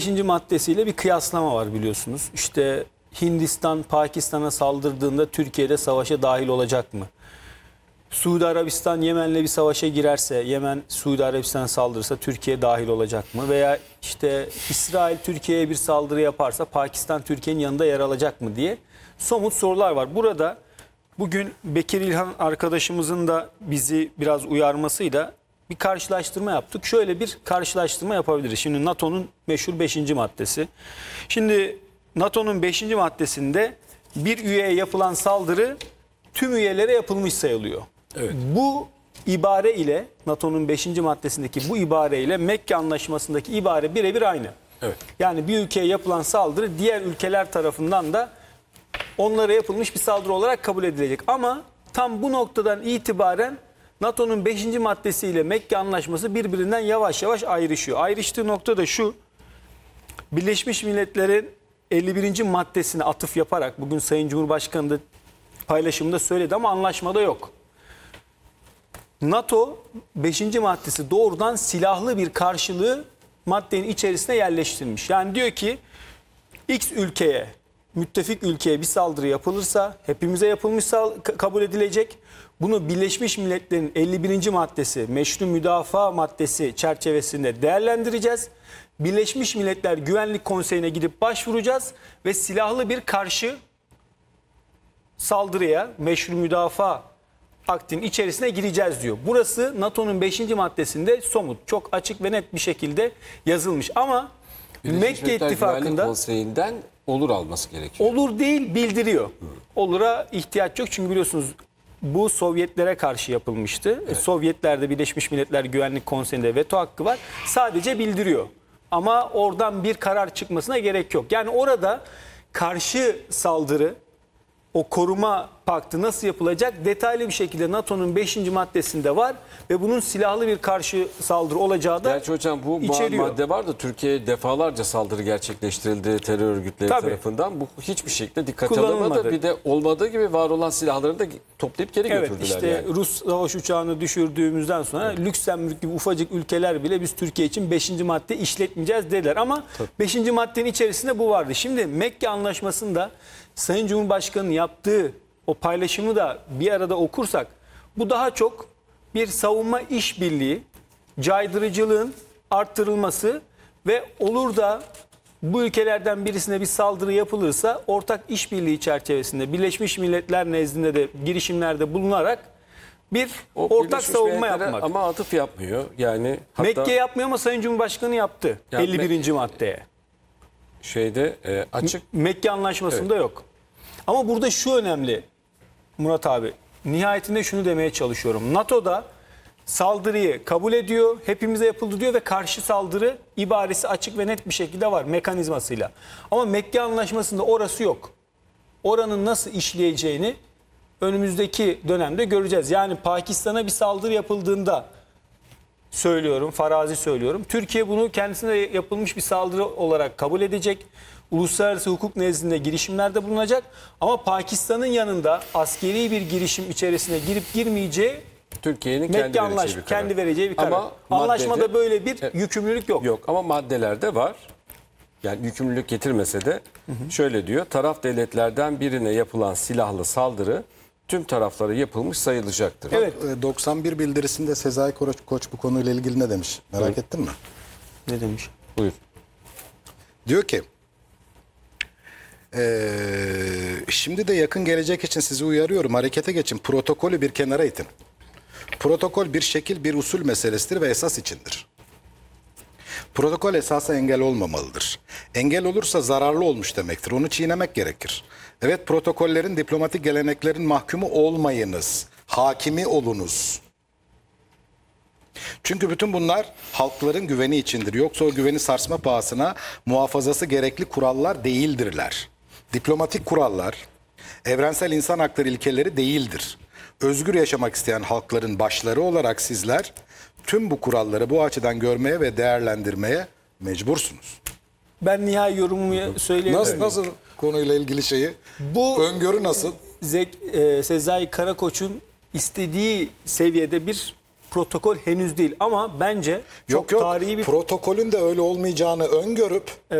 maddesiyle bir kıyaslama var biliyorsunuz. İşte Hindistan Pakistan'a saldırdığında Türkiye'de savaşa dahil olacak mı? Suudi Arabistan Yemen'le bir savaşa girerse, Yemen Suudi Arabistan'a saldırırsa Türkiye dahil olacak mı? Veya işte İsrail Türkiye'ye bir saldırı yaparsa Pakistan Türkiye'nin yanında yer alacak mı diye somut sorular var. Burada bugün Bekir İlhan arkadaşımızın da bizi biraz uyarmasıyla bir karşılaştırma yaptık. Şöyle bir karşılaştırma yapabiliriz. Şimdi NATO'nun meşhur 5. maddesi. Şimdi NATO'nun 5. maddesinde bir üyeye yapılan saldırı tüm üyelere yapılmış sayılıyor. Evet. Bu ibare ile NATO'nun 5. maddesindeki bu ibare ile Mekke Anlaşması'ndaki ibare birebir aynı. Evet. Yani bir ülkeye yapılan saldırı diğer ülkeler tarafından da onlara yapılmış bir saldırı olarak kabul edilecek. Ama tam bu noktadan itibaren NATO'nun 5. maddesiyle Mekke Anlaşması birbirinden yavaş yavaş ayrışıyor. Ayrıştığı nokta da şu: Birleşmiş Milletler'in 51. maddesine atıf yaparak, bugün Sayın Cumhurbaşkanı da paylaşımda söyledi ama anlaşmada yok. NATO 5. maddesi doğrudan silahlı bir karşılığı maddenin içerisine yerleştirmiş. Yani diyor ki X ülkeye, müttefik ülkeye bir saldırı yapılırsa hepimize yapılmış kabul edilecek. Bunu Birleşmiş Milletler'in 51. maddesi, meşru müdafaa maddesi çerçevesinde değerlendireceğiz. Birleşmiş Milletler Güvenlik Konseyi'ne gidip başvuracağız ve silahlı bir karşı saldırıya, meşru müdafaa aktinin içerisine gireceğiz diyor. Burası NATO'nun 5. maddesinde somut, çok açık ve net bir şekilde yazılmış. Ama Mekke İttifakı'nda Güvenlik Konseyi'nden olur alması gerekiyor. olur değil, bildiriyor. Olur'a ihtiyaç yok çünkü biliyorsunuz bu Sovyetlere karşı yapılmıştı. Evet. Sovyetlerde Birleşmiş Milletler Güvenlik Konseyi'nde veto hakkı var. Sadece bildiriyor. Ama oradan bir karar çıkmasına gerek yok. Yani orada karşı saldırı, o koruma paktı nasıl yapılacak detaylı bir şekilde NATO'nun 5. maddesinde var ve bunun silahlı bir karşı saldırı olacağı da Gerçi hocam bu içeriyor. madde var da Türkiye'ye defalarca saldırı gerçekleştirildi terör örgütleri Tabii. tarafından. Bu hiçbir şekilde dikkat Kullanılmadı. alınmadı. Bir de olmadığı gibi var olan silahları da toplayıp geri Evet, götürdüler. işte yani. Rus savaş uçağını düşürdüğümüzden sonra Lüksemburg gibi ufacık ülkeler bile biz Türkiye için 5. madde işletmeyeceğiz dediler. Ama 5. maddenin içerisinde bu vardı. Şimdi Mekke Anlaşması'nda Sayın Cumhurbaşkanı'nın yaptığı o paylaşımı da bir arada okursak bu daha çok bir savunma işbirliği, caydırıcılığın arttırılması ve olur da bu ülkelerden birisine bir saldırı yapılırsa ortak işbirliği çerçevesinde Birleşmiş Milletler nezdinde de girişimlerde bulunarak bir O ortak Birleşmiş savunma Milletler'e yapmak. ama atıf yapmıyor. Yani hatta Mekke yapmıyor ama Sayın Cumhurbaşkanı yaptı Ya 51. maddeye. şeyde açık Mekke Anlaşması'nda yok. Ama burada şu önemli Murat abi. Nihayetinde şunu demeye çalışıyorum. NATO'da saldırıyı kabul ediyor, hepimize yapıldı diyor ve karşı saldırı ibaresi açık ve net bir şekilde var mekanizmasıyla. Ama Mekke Anlaşması'nda orası yok. Oranın nasıl işleyeceğini önümüzdeki dönemde göreceğiz. Yani Pakistan'a bir saldırı yapıldığında söylüyorum, farazi söylüyorum. Türkiye bunu kendisine yapılmış bir saldırı olarak kabul edecek. Uluslararası hukuk nezdinde girişimlerde bulunacak. Ama Pakistan'ın yanında askeri bir girişim içerisine girip girmeyeceği Türkiye'nin kendi vereceği bir karar. Ama Anlaşmada maddede- böyle bir yükümlülük yok. Yok ama maddelerde var. Yani yükümlülük getirmese de şöyle diyor. Taraf devletlerden birine yapılan silahlı saldırı tüm taraflara yapılmış sayılacaktır. Evet. 91 bildirisinde Sezai Koç bu konuyla ilgili ne demiş? Merak ettin mi? Ne demiş? Buyur. Diyor ki şimdi de yakın gelecek için sizi uyarıyorum. Harekete geçin. Protokolü bir kenara itin. Protokol bir şekil, bir usul meselesidir ve esas içindir. Protokol esasa engel olmamalıdır. Engel olursa zararlı olmuş demektir. Onu çiğnemek gerekir. Evet, protokollerin, diplomatik geleneklerin mahkumu olmayınız. Hakimi olunuz. Çünkü bütün bunlar halkların güveni içindir. Yoksa o güveni sarsma pahasına muhafazası gerekli kurallar değildirler. Diplomatik kurallar, evrensel insan hakları ilkeleri değildir. Özgür yaşamak isteyen halkların başları olarak sizler tüm bu kuralları bu açıdan görmeye ve değerlendirmeye mecbursunuz. Ben nihai yorumumu söyleyebilirim. Nasıl konuyla ilgili şeyi? Bu Öngörü nasıl? Sezai Karakoç'un istediği seviyede bir protokol henüz değil ama bence çok Yok tarihi bir protokolün de öyle olmayacağını öngörüp